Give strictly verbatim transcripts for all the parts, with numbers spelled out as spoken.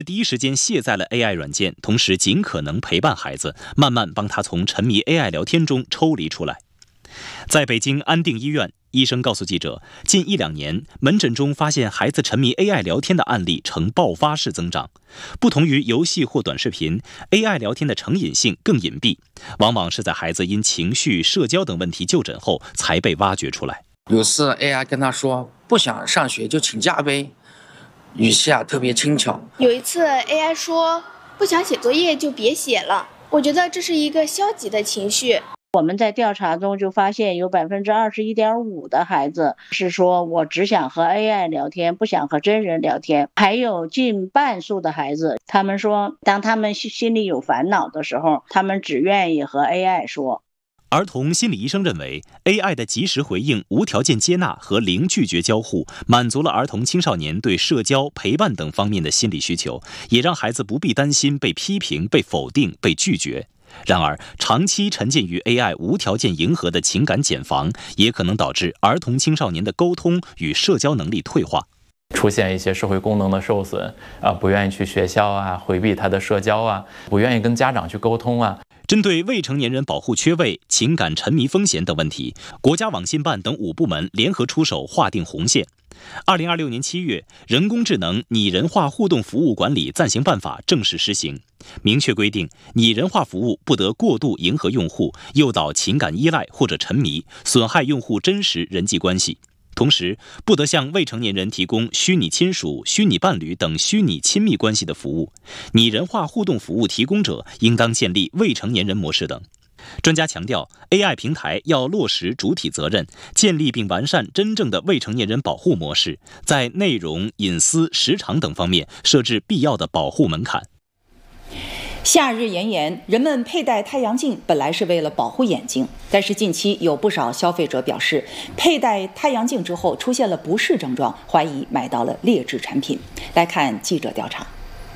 第一时间卸载了 A I 软件，同时尽可能陪伴孩子，慢慢帮他从沉迷 A I 聊天中抽离出来。在北京安定医院，医生告诉记者，近一两年，门诊中发现孩子沉迷 A I 聊天的案例呈爆发式增长。不同于游戏或短视频 ，A I 聊天的成瘾性更隐蔽，往往是在孩子因情绪、社交等问题就诊后才被挖掘出来。 有次 A I 跟他说不想上学就请假呗，语气啊特别轻巧。 有一次 A I 说不想写作业就别写了，我觉得这是一个消极的情绪。 我们在调查中就发现，有百分之二十一点五的孩子是说我只想和 A I 聊天，不想和真人聊天。还有近半数的孩子，他们说，当他们心里有烦恼的时候，他们只愿意和 A I 说。 儿童心理医生认为 ，A I 的及时回应、无条件接纳和零拒绝交互，满足了儿童青少年对社交、陪伴等方面的心理需求，也让孩子不必担心被批评、被否定、被拒绝。然而，长期沉浸于 A I 无条件迎合的情感茧房，也可能导致儿童青少年的沟通与社交能力退化， 出现一些社会功能的受损啊，不愿意去学校啊，回避他的社交啊，不愿意跟家长去沟通啊。 针对未成年人保护缺位、情感沉迷风险等问题，国家网信办等五部门联合出手划定红线。二零二六年七月，《人工智能拟人化互动服务管理暂行办法》正式施行，明确规定，拟人化服务不得过度迎合用户，诱导情感依赖或者沉迷，损害用户真实人际关系。同时，不得向未成年人提供虚拟亲属、虚拟伴侣等虚拟亲密关系的服务。拟人化互动服务提供者应当建立未成年人模式等。专家强调 ，A I 平台要落实主体责任，建立并完善真正的未成年人保护模式，在内容、隐私、时长等方面设置必要的保护门槛。 夏日炎炎，人们佩戴太阳镜本来是为了保护眼睛，但是近期有不少消费者表示，佩戴太阳镜之后出现了不适症状，怀疑买到了劣质产品。来看记者调查。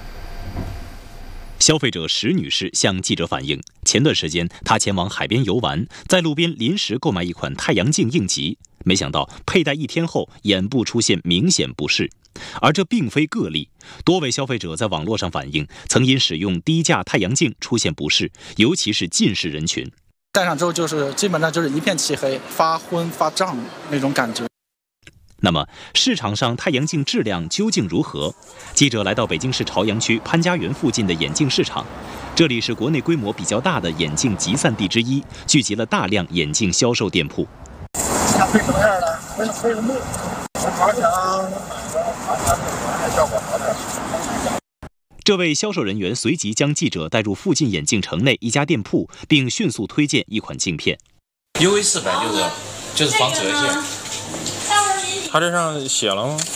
消费者石女士向记者反映，前段时间她前往海边游玩，在路边临时购买一款太阳镜应急，没想到佩戴一天后，眼部出现明显不适。而这并非个例，多位消费者在网络上反映，曾因使用低价太阳镜出现不适，尤其是近视人群。 戴上之后就是基本上就是一片漆黑，发昏发胀那种感觉。 那么市场上太阳镜质量究竟如何？记者来到北京市朝阳区潘家园附近的眼镜市场，这里是国内规模比较大的眼镜集散地之一，聚集了大量眼镜销售店铺。 想配什么样的？配配什么？我好想效果好点。 这位销售人员随即将记者带入附近眼镜城内一家店铺，并迅速推荐一款镜片。 U V 四百就是就是防紫外线。 它这上写了吗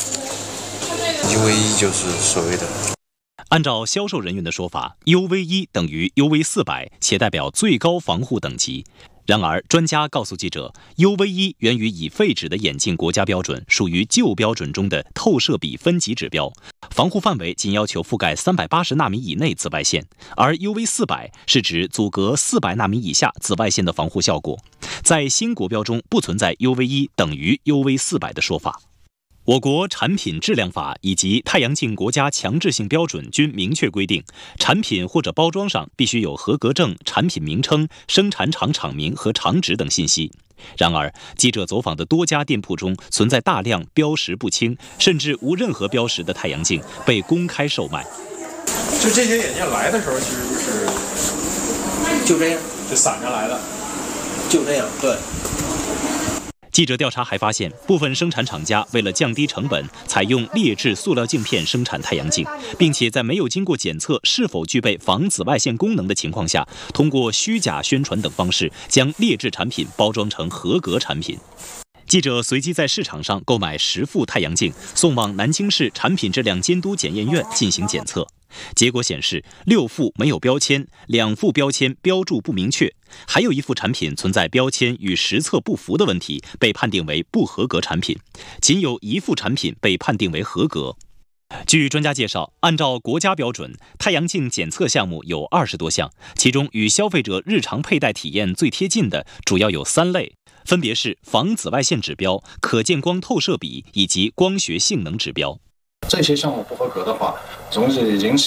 ？U V 一就是所谓的。 按照销售人员的说法 ，U V 一等于 U V 四百，且代表最高防护等级。然而，专家告诉记者 ，U V 一源于已废止的眼镜国家标准，属于旧标准中的透射比分级指标，防护范围仅要求覆盖三百八十纳米以内紫外线，而 U V 四百是指阻隔四百纳米以下紫外线的防护效果。在新国标中不存在 U V 一等于 U V 四百的说法。我国产品质量法以及太阳镜国家强制性标准均明确规定，产品或者包装上必须有合格证、产品名称、生产厂厂名和厂址等信息。然而，记者走访的多家店铺中存在大量标识不清，甚至无任何标识的太阳镜被公开售卖。 就这些眼镜来的时候，其实就是就这样， 就散着来的， 就这样，对。 记者调查还发现，部分生产厂家为了降低成本，采用劣质塑料镜片生产太阳镜，并且在没有经过检测是否具备防紫外线功能的情况下，通过虚假宣传等方式，将劣质产品包装成合格产品。记者随机在市场上购买十副太阳镜，送往南京市产品质量监督检验院进行检测。结果显示，六副没有标签，两副标签标注不明确，还有一副产品存在标签与实测不符的问题，被判定为不合格产品。仅有一副产品被判定为合格。据专家介绍，按照国家标准，太阳镜检测项目有二十多项，其中与消费者日常佩戴体验最贴近的主要有三类，分别是防紫外线指标、可见光透射比以及光学性能指标。 这些项目不合格的话，容易引起